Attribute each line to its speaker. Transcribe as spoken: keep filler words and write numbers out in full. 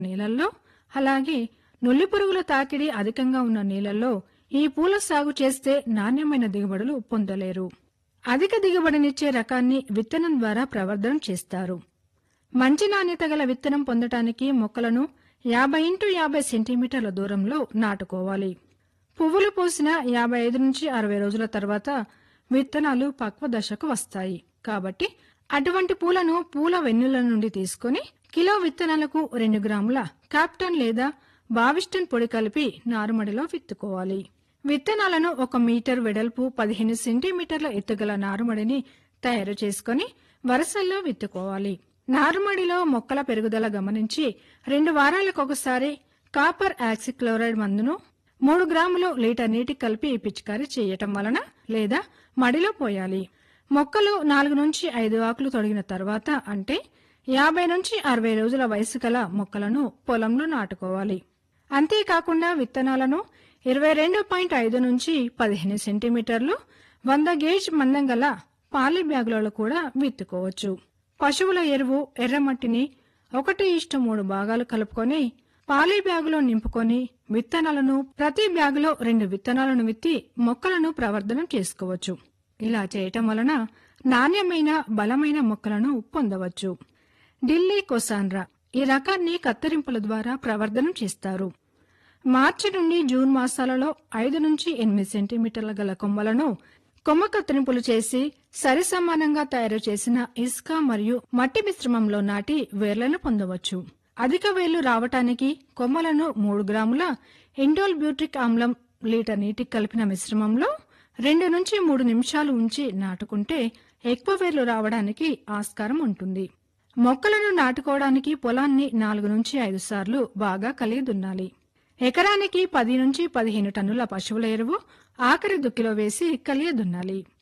Speaker 1: నీళ్లలో, అలాగే నుల్లి పురుగుల తాకిడి అధికంగా ఉన్న నీళ్లలో ఈ పూల సాగు చేస్తే నాణ్యమైన దిగుబడులు పొందలేరు. అధిక దిగుబడినిచ్చే రకాన్ని విత్తనం ద్వారా ప్రవర్ధనం చేస్తారు. మంచి నాణ్యత గల విత్తనం పొందటానికి మొక్కలను యాభై ఇంటూ యాభై సెంటీమీటర్ల దూరంలో నాటుకోవాలి. పువ్వులు పూసిన యాభై ఐదు నుంచి అరవై రోజుల తర్వాత విత్తనాలు పక్వ దశకు వస్తాయి. కాబట్టి అటువంటి పూలను పూల వెన్నుల నుండి తీసుకుని కిలో విత్తనాలకు రెండు గ్రాముల కాప్టన్ లేదా బావిస్టన్ పొడి కలిపి నారుమడిలో విత్తుకోవాలి. విత్తనాలను ఒక మీటర్ వెడల్పు పదిహేను సెంటీమీటర్ల ఎత్తుగల నారుమడిని తయారు చేసుకుని వరుసల్లో విత్తుకోవాలి. నారుమడిలో మొక్కల పెరుగుదల గమనించి రెండు వారాలకొకసారి కాపర్ ఆక్సిక్లోరైడ్ మందును మూడు గ్రాములు లీటర్ నీటికి కలిపి పిచికారీ చేయటం వలన లేదా మడిలో పోయాలి. మొక్కలు నాలుగు నుంచి ఐదు ఆకులు తొడిగిన తర్వాత అంటే యాభై నుంచి అరవై రోజుల వయసు గల మొక్కలను పొలంలో నాటుకోవాలి. అంతేకాకుండా విత్తనాలను ఇరవై రెండు పాయింట్ ఐదు నుంచి పదిహేను సెంటీమీటర్లు వంద గేజ్ మందం గల పాలి బ్యాగులలో కూడా విత్తుకోవచ్చు. పశువుల ఎరువు ఎర్రమట్టిని ఒకటి ఇష్టు మూడు భాగాలు కలుపుకొని పాలీ బ్యాగులో నింపుకొని విత్తనాలను ప్రతి బ్యాగులో రెండు విత్తనాలను విత్తి మొక్కలను ప్రవర్ధనం చేసుకోవచ్చు. ఇలా చేయటం వలన నాణ్యమైన బలమైన మొక్కలను పొందవచ్చు. ఢిల్లీ కొసాండ్రా ఈ రకాన్ని కత్తిరింపుల ద్వారా ప్రవర్ధనం చేస్తారు. మార్చి నుండి జూన్ మాసాలలో ఐదు నుంచి ఎనిమిది సెంటీమీటర్ల గల కొమ్మలను కొమ్మ కత్తిరింపులు చేసి సరి సమానంగా తయారు చేసిన ఇసుక మరియు మట్టి మిశ్రమంలో నాటి వేర్లను పొందవచ్చు. అధిక వేర్లు రావటానికి కొమ్మలను మూడు గ్రాముల ఇండోల్ బ్యూట్రిక్ ఆమ్లం లీటర్ నీటికి కలిపిన మిశ్రమంలో రెండు నుంచి మూడు నిమిషాలు ఉంచి నాటుకుంటే ఎక్కువ వేర్లు రావడానికి ఆస్కారం ఉంటుంది. మొక్కలను నాటుకోవడానికి పొలాన్ని నాలుగు నుంచి ఐదు సార్లు బాగా కలిగి దున్నాలి. ఎకరానికి పది నుంచి పదిహేను టన్నుల పశువుల ఎరువు ఆఖరి దుక్కిలో వేసి కలిగి దున్నాలి.